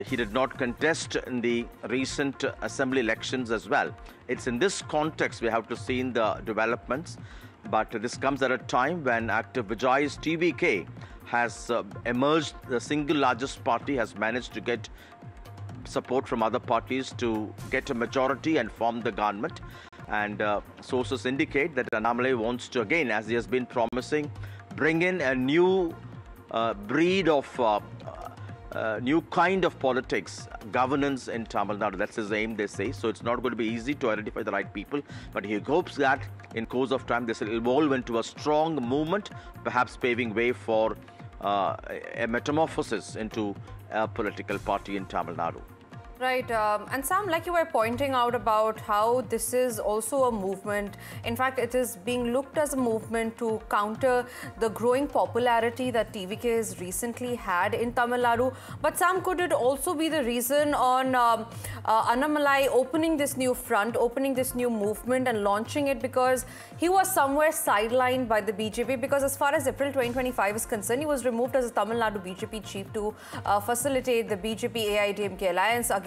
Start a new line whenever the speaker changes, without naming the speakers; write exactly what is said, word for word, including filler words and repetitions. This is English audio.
He did not contest in the recent assembly elections as well. It's in this context we have to see in the developments. But this comes at a time when actor Vijay's T V K has uh, emerged, the single largest party, has managed to get support from other parties to get a majority and form the government. And uh, sources indicate that Annamalai wants to, again, as he has been promising, bring in a new uh, breed of uh, uh, new kind of politics, governance in Tamil Nadu. That's his aim, they say. So it's not going to be easy to identify the right people. But he hopes that in course of time, this will evolve into a strong movement, perhaps paving way for uh, a metamorphosis into a political party in Tamil Nadu.
Right. Um, and Sam, like you were pointing out about how this is also a movement. In fact, it is being looked as a movement to counter the growing popularity that T V K has recently had in Tamil Nadu. But Sam, could it also be the reason on um, uh, Annamalai opening this new front, opening this new movement and launching it, because he was somewhere sidelined by the B J P? Because as far as April twenty twenty-five is concerned, he was removed as a Tamil Nadu B J P chief to uh, facilitate the B J P A I A D M K alliance against